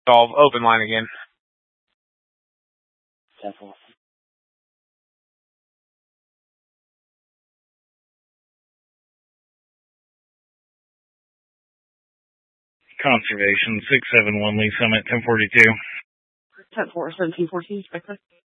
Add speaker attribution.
Speaker 1: Solve open line again.
Speaker 2: Definitely.
Speaker 3: Conservation, 671 Lee Summit, 1042.
Speaker 2: 10-4, 1714, Spectre.